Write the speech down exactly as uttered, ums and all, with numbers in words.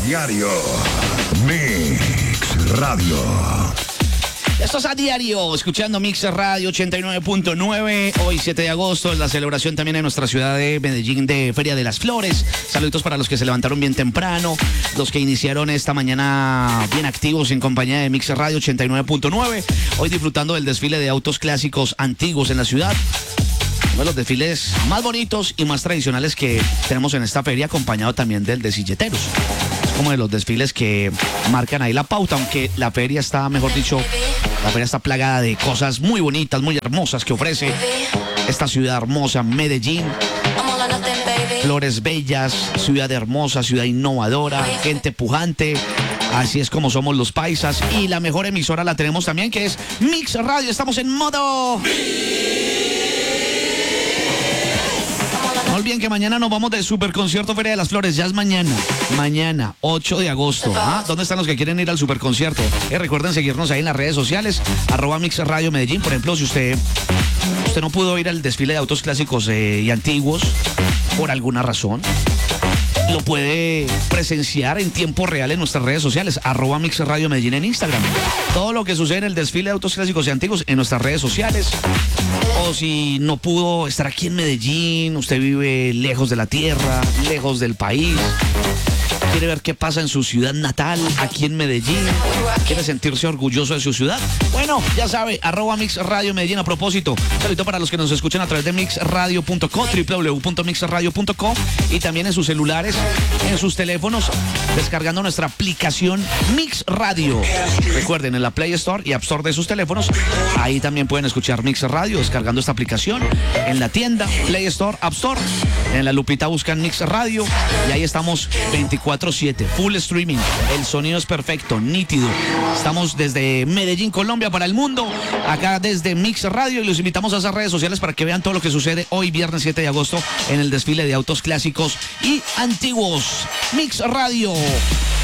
diario. Mix Radio. Esto es a diario, escuchando Mix Radio ochenta y nueve punto nueve. Hoy siete de agosto es la celebración también en nuestra ciudad de Medellín de Feria de las Flores. Saluditos para los que se levantaron bien temprano, los que iniciaron esta mañana bien activos en compañía de Mix Radio ochenta y nueve punto nueve. Hoy disfrutando del desfile de autos clásicos antiguos en la ciudad. Uno de los desfiles más bonitos y más tradicionales que tenemos en esta feria, acompañado también del de silleteros. Es como de los desfiles que marcan ahí la pauta, aunque la feria está, mejor dicho, la feria está plagada de cosas muy bonitas, muy hermosas que ofrece esta ciudad hermosa, Medellín. Flores bellas, ciudad hermosa, ciudad innovadora, gente pujante. Así es como somos los paisas. Y la mejor emisora la tenemos también, que es Mix Radio. Estamos en modo... No olviden que mañana nos vamos de Super Concierto Feria de las Flores. Ya es mañana. Mañana, ocho de agosto. ¿Ah? ¿Dónde están los que quieren ir al Super Concierto? Eh, recuerden seguirnos ahí en las redes sociales. Arroba Mix Radio Medellín. Por ejemplo, si usted, usted no pudo ir al desfile de autos clásicos eh, y antiguos por alguna razón, lo puede presenciar en tiempo real en nuestras redes sociales, arroba Mix Radio Medellín en Instagram. Todo lo que sucede en el desfile de autos clásicos y antiguos en nuestras redes sociales. O si no pudo estar aquí en Medellín, usted vive lejos de la tierra, lejos del país, quiere ver qué pasa en su ciudad natal, aquí en Medellín, quiere sentirse orgulloso de su ciudad. Bueno, ya sabe, arroba Mix Radio Medellín. A propósito, saludito para los que nos escuchan a través de mix radio punto co, doble u doble u doble u punto mix radio punto co, y también en sus celulares, en sus teléfonos, descargando nuestra aplicación Mix Radio. Recuerden, en la Play Store y App Store de sus teléfonos, ahí también pueden escuchar Mix Radio, descargando esta aplicación. En la tienda, Play Store, App Store, en la lupita buscan Mix Radio, y ahí estamos veinticuatro siete, full streaming. El sonido es perfecto, nítido. Estamos desde Medellín, Colombia, para el mundo, acá desde Mix Radio, y los invitamos a esas redes sociales para que vean todo lo que sucede hoy, viernes siete de agosto, en el desfile de autos clásicos y antiguos. Mix Radio.